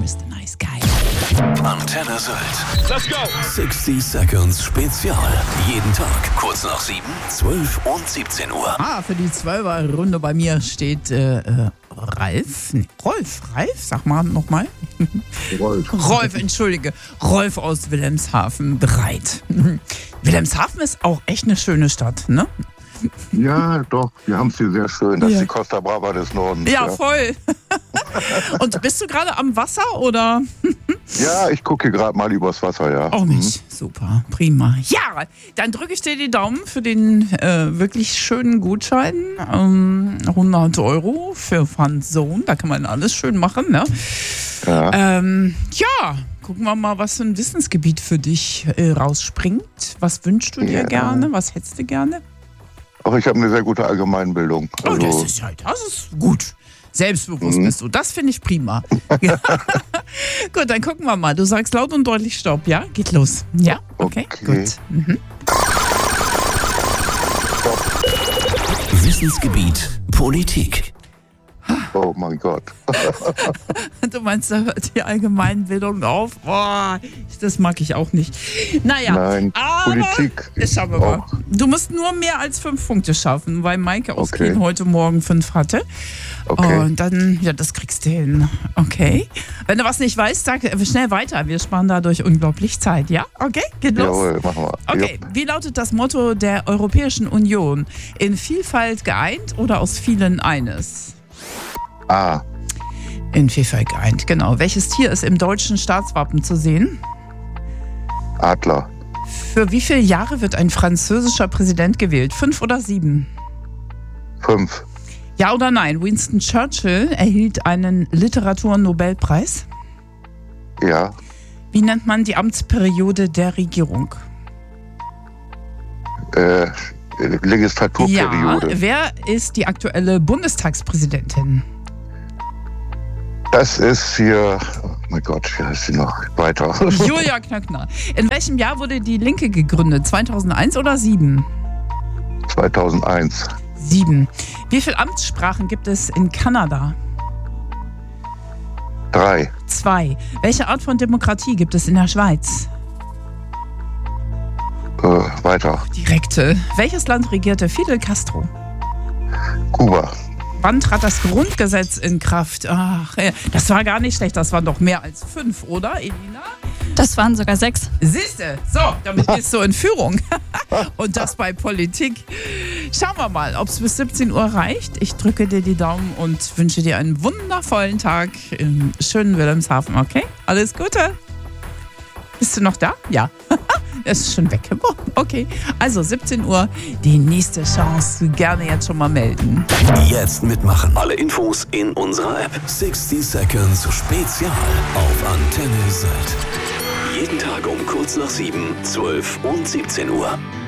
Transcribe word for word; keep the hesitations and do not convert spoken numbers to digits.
Mister Nice Guy. Antenne Sylt. Let's go. sixty Seconds Spezial. Jeden Tag kurz nach sieben, zwölf und siebzehn Uhr. Ah, für die Zwölfer-Runde bei mir steht äh, äh, Ralf. Nee, Rolf. Ralf, sag mal nochmal. Rolf. Rolf, entschuldige. Rolf aus Wilhelmshaven bereit. Wilhelmshaven ist auch echt eine schöne Stadt, ne? Ja, doch, wir haben es hier sehr schön. Das Ja. ist die Costa Brava des Nordens. Ja, voll. Und bist du gerade am Wasser oder? Ja, ich gucke gerade mal übers Wasser, ja. Oh Mensch, super, prima. Ja, dann drücke ich dir die Daumen für den äh, wirklich schönen Gutschein. Ähm, hundert Euro für Fun Zone, da kann man alles schön machen, ne? Ja. Ähm, ja, gucken wir mal, was für ein Wissensgebiet für dich äh, rausspringt. Was wünschst du dir Ja. gerne? Was hättest du gerne? Auch ich habe eine sehr gute Allgemeinbildung. Oh, Also, das ist halt, das ist gut. Selbstbewusst Mhm. bist du. Das finde ich prima. Gut, dann gucken wir mal. Du sagst laut und deutlich Stopp, ja? Geht los. Ja? Okay, Okay. gut. Mhm. Wissensgebiet Politik. oh mein Gott. Du meinst, da hört die Allgemeinbildung auf? Boah, das mag ich auch nicht. Naja, Nein, aber Politik das schauen wir mal. auch. Du musst nur mehr als fünf Punkte schaffen, weil Maike aus Okay. Kiel heute Morgen fünf hatte. Okay. Und dann, ja, das kriegst du hin. Okay. Wenn du was nicht weißt, sag schnell weiter. Wir sparen dadurch unglaublich Zeit. Ja? Okay, geht los. Jawohl, machen wir. Okay, wie lautet das Motto der Europäischen Union? In Vielfalt geeint oder aus vielen eines? Ah, In Vielfalt geeint, genau. Welches Tier ist im deutschen Staatswappen zu sehen? Adler. Für wie viele Jahre wird ein französischer Präsident gewählt? Fünf oder sieben? Fünf. Ja oder nein? Winston Churchill erhielt einen Literaturnobelpreis. Ja. Wie nennt man die Amtsperiode der Regierung? Äh, Legislaturperiode. Ja, wer ist die aktuelle Bundestagspräsidentin? Das ist hier, oh mein Gott, wie heißt sie noch? Weiter. Julia Knöckner. In welchem Jahr wurde die Linke gegründet? zweitausendeins oder sieben? zweitausendeins. Sieben. Wie viele Amtssprachen gibt es in Kanada? Drei. Zwei. Welche Art von Demokratie gibt es in der Schweiz? Äh, weiter. Direkte. Welches Land regierte Fidel Castro? Kuba. Wann trat das Grundgesetz in Kraft? Ach, ja, das war gar nicht schlecht. Das waren doch mehr als fünf, oder, Elina? Das waren sogar sechs. Siehste, so, damit gehst du in Führung. Und das bei Politik. Schauen wir mal, ob es bis siebzehn Uhr reicht. Ich drücke dir die Daumen und wünsche dir einen wundervollen Tag im schönen Wilhelmshaven, okay? Alles Gute. Bist du noch da? Ja. Er ist schon weg. Okay, also siebzehn Uhr, die nächste Chance. Gerne jetzt schon mal melden. Jetzt mitmachen. Alle Infos in unserer App. sixty Seconds Spezial auf Antenne Sylt. Jeden Tag um kurz nach sieben, zwölf und siebzehn Uhr.